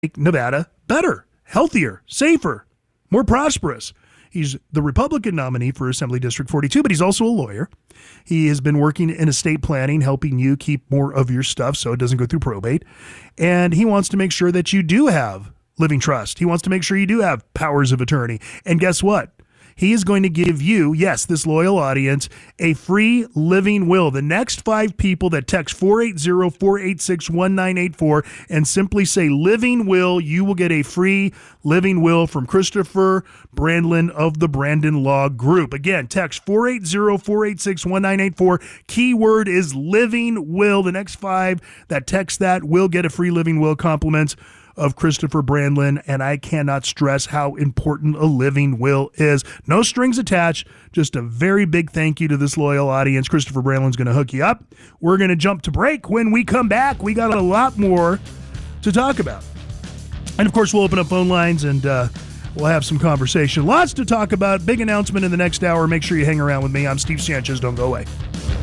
Nevada better, healthier, safer, more prosperous. He's the Republican nominee for Assembly District 42, but he's also a lawyer. He has been working in estate planning, helping you keep more of your stuff so it doesn't go through probate. And he wants to make sure that you do have living trust. He wants to make sure you do have powers of attorney. And guess what? He is going to give you, yes, this loyal audience, a free living will. The next 5 people that text 480-486-1984 and simply say living will, you will get a free living will from Christopher Brandlin of the Brandon Law Group. Again, text 480-486-1984. Keyword is living will. The next 5 that text that will get a free living will. Compliments of Christopher Brandlin, and I cannot stress how important a living will is. No strings attached, just a very big thank you to this loyal audience. Christopher Brandlin's going to hook you up. We're going to jump to break. When we come back, we got a lot more to talk about. And of course, we'll open up phone lines and we'll have some conversation. Lots to talk about. Big announcement in the next hour. Make sure you hang around with me. I'm Steve Sanchez. Don't go away.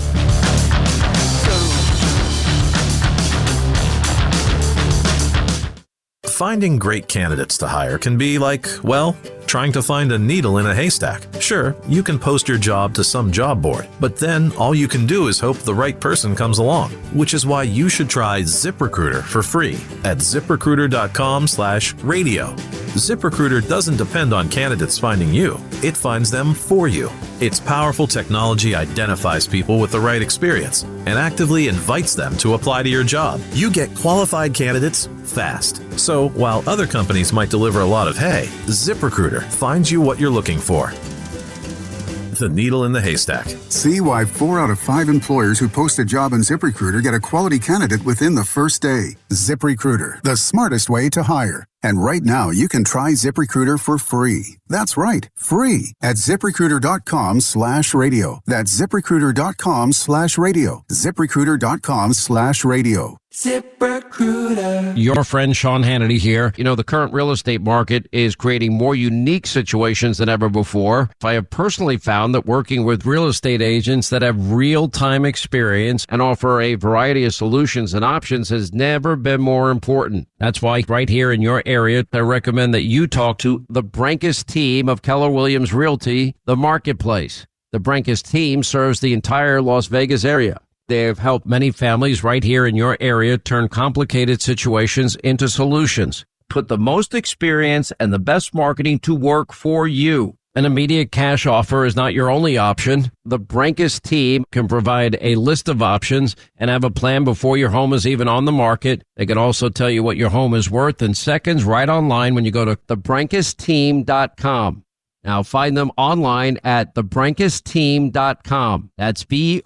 Finding great candidates to hire can be like, well, trying to find a needle in a haystack. Sure, you can post your job to some job board, but then all you can do is hope the right person comes along, which is why you should try ZipRecruiter for free at ZipRecruiter.com/radio. ZipRecruiter doesn't depend on candidates finding you. It finds them for you. Its powerful technology identifies people with the right experience and actively invites them to apply to your job. You get qualified candidates fast. So while other companies might deliver a lot of hay, ZipRecruiter finds you what you're looking for. The needle in the haystack. See why 4 out of 5 employers who post a job on ZipRecruiter get a quality candidate within the first day. ZipRecruiter, the smartest way to hire. And right now, you can try ZipRecruiter for free. That's right, free at ZipRecruiter.com/radio. That's ZipRecruiter.com/radio. ZipRecruiter.com/radio. ZipRecruiter. Your friend Sean Hannity here. You know, the current real estate market is creating more unique situations than ever before. I have personally found that working with real estate agents that have real-time experience and offer a variety of solutions and options has never been more important. That's why right here in your area, I recommend that you talk to the Brankus team of Keller Williams Realty, The Marketplace. The Brankus team serves the entire Las Vegas area. They have helped many families right here in your area turn complicated situations into solutions. Put the most experience and the best marketing to work for you. An immediate cash offer is not your only option. The Brankus team can provide a list of options and have a plan before your home is even on the market. They can also tell you what your home is worth in seconds right online when you go to thebrankusteam.com. Now find them online at thebrankusteam.com. That's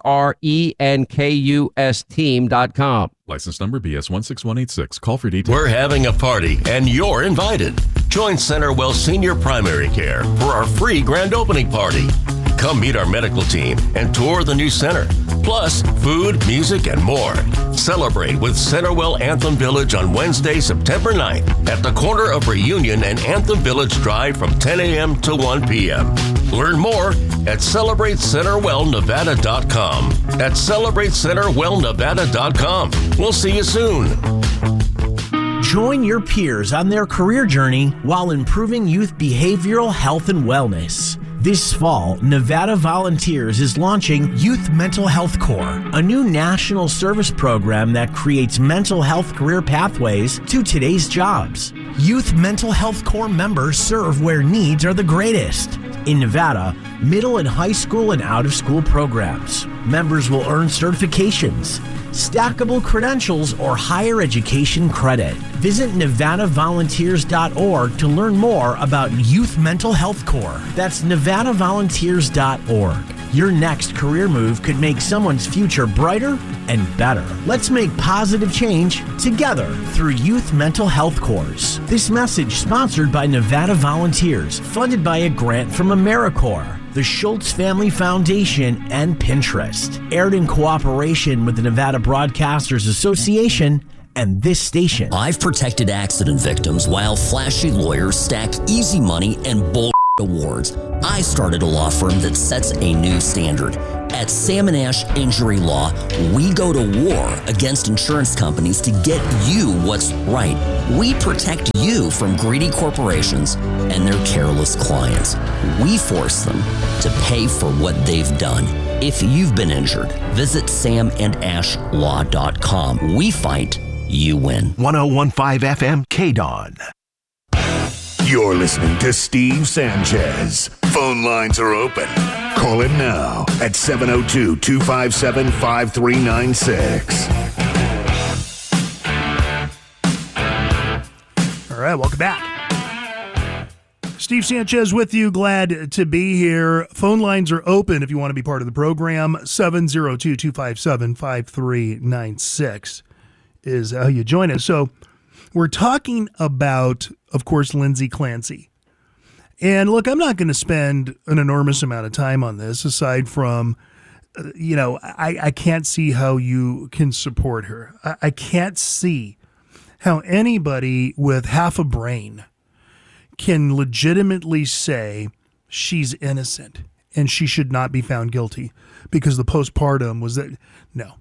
BRENKUS team.com. License number BS 16186. Call for details. We're having a party and you're invited. Join CenterWell Senior Primary Care for our free grand opening party. Come meet our medical team and tour the new center. Plus, food, music, and more. Celebrate with CenterWell Anthem Village on Wednesday, September 9th at the corner of Reunion and Anthem Village Drive from 10 a.m. to 1 p.m. Learn more at CelebrateCenterWellNevada.com. At CelebrateCenterWellNevada.com. We'll see you soon. Join your peers on their career journey while improving youth behavioral health and wellness. This fall, Nevada Volunteers is launching Youth Mental Health Corps, a new national service program that creates mental health career pathways to today's jobs. Youth Mental Health Corps members serve where needs are the greatest. In Nevada, middle and high school and out-of-school programs. Members will earn certifications, stackable credentials, or higher education credit. Visit NevadaVolunteers.org to learn more about Youth Mental Health Corps. That's NevadaVolunteers.org. Your next career move could make someone's future brighter and better. Let's make positive change together through Youth Mental Health Corps. This message sponsored by Nevada Volunteers, funded by a grant from AmeriCorps, the Schultz Family Foundation, and Pinterest. Aired in cooperation with the Nevada Broadcasters Association and this station. I've protected accident victims while flashy lawyers stack easy money and bull awards. I started a law firm that sets a new standard. At Sam & Ash Injury Law, we go to war against insurance companies to get you what's right. We protect you from greedy corporations and their careless clients. We force them to pay for what they've done. If you've been injured, visit samandashlaw.com. We fight, you win. 1015 FM KDON. You're listening to Steve Sanchez. Phone lines are open. Call him now at 702-257-5396. All right, welcome back. Steve Sanchez with you. Glad to be here. Phone lines are open if you want to be part of the program. 702-257-5396 is how you join us. So we're talking about, of course, Lindsay Clancy. And look, I'm not going to spend an enormous amount of time on this, aside from, I can't see how you can support her. I can't see how anybody with half a brain can legitimately say she's innocent and she should not be found guilty because the postpartum was that. No.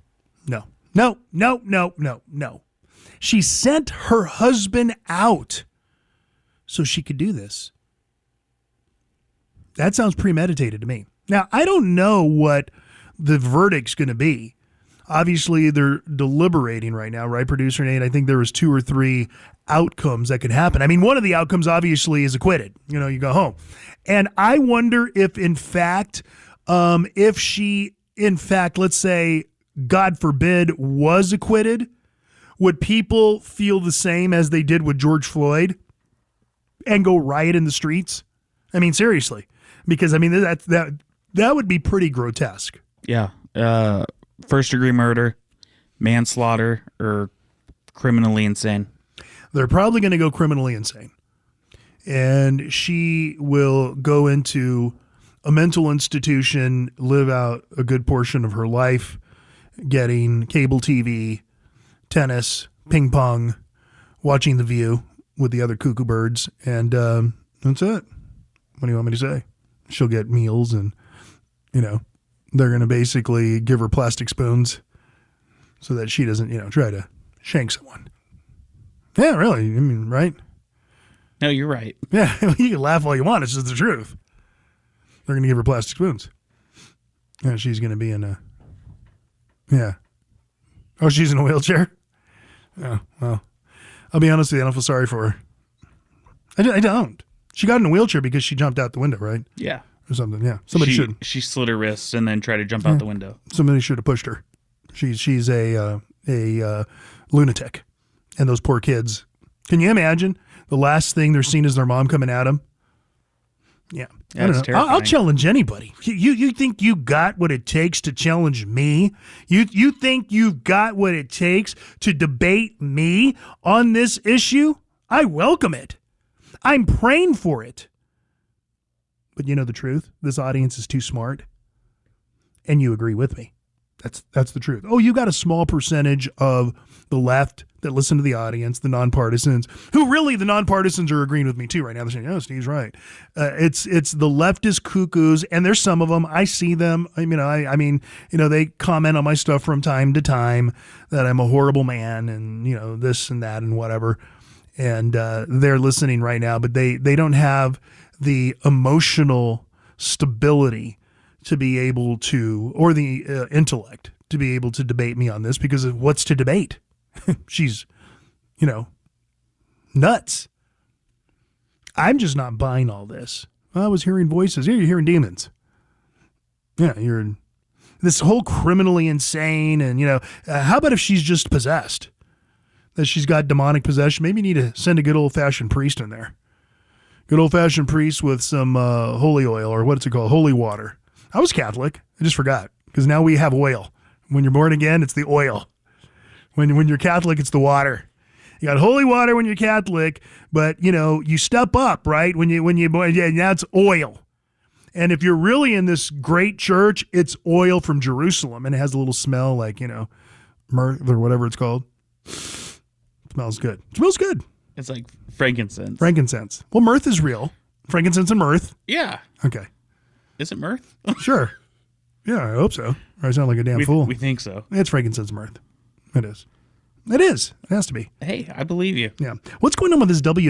She sent her husband out so she could do this. That sounds premeditated to me. Now, I don't know what the verdict's going to be. Obviously, they're deliberating right now, right, Producer Nate? I think there was 2 or 3 outcomes that could happen. I mean, one of the outcomes, obviously, is acquitted. You go home. And I wonder if, in fact, let's say, God forbid, was acquitted, would people feel the same as they did with George Floyd and go riot in the streets? I mean, seriously. Because, I mean, that would be pretty grotesque. Yeah. First-degree murder, manslaughter, or criminally insane. They're probably going to go criminally insane. And she will go into a mental institution, live out a good portion of her life, getting cable TV, tennis, ping pong, watching The View with the other cuckoo birds, and that's it. What do you want me to say? She'll get meals and, they're going to basically give her plastic spoons so that she doesn't, try to shank someone. Yeah, really. I mean, right? No, you're right. Yeah, you can laugh all you want. It's just the truth. They're going to give her plastic spoons. And she's going to be in a, yeah. Oh, she's in a wheelchair? Oh, well, I'll be honest with you, I don't feel sorry for her. I don't. She got in a wheelchair because she jumped out the window, right? Yeah. Or something, yeah. Somebody should. She slid her wrists and then tried to jump out the window. Somebody should have pushed her. She's a lunatic. And those poor kids. Can you imagine? The last thing they're seeing is their mom coming at them. Yeah. That's terrifying. I'll challenge anybody. You think you got what it takes to challenge me? You think you've got what it takes to debate me on this issue? I welcome it. I'm praying for it. But you know the truth? This audience is too smart. And you agree with me. That's the truth. Oh, you got a small percentage of the left that listen to the audience, the nonpartisans, who really the nonpartisans are agreeing with me too right now. They're saying, "Oh, Steve's right." It's the leftist cuckoos, and there's some of them. I see them. I mean, they comment on my stuff from time to time that I'm a horrible man, and this and that and whatever. And they're listening right now, but they don't have the emotional stability to be able to, or the intellect to be able to debate me on this, because of what's to debate. She's, nuts. I'm just not buying all this. I was hearing voices. Yeah, you're hearing demons. Yeah, you're this whole criminally insane. And, how about if she's just possessed? That she's got demonic possession? Maybe you need to send a good old-fashioned priest in there. Good old-fashioned priest with some holy oil, or what's it called? Holy water. I was Catholic. I just forgot, because now we have oil. When you're born again, it's the oil. When you're Catholic, it's the water. You got holy water when you're Catholic, but you step up, right? When you born, yeah, now it's oil. And if you're really in this great church, it's oil from Jerusalem, and it has a little smell like myrrh or whatever it's called. Smells good. It smells good. It's like frankincense. Frankincense. Well, mirth is real. Frankincense and mirth. Yeah. Okay. Is it mirth? Sure. Yeah, I hope so. Or I sound like a damn fool. We think so. It's frankincense mirth. It is. It is. It has to be. Hey, I believe you. Yeah. What's going on with this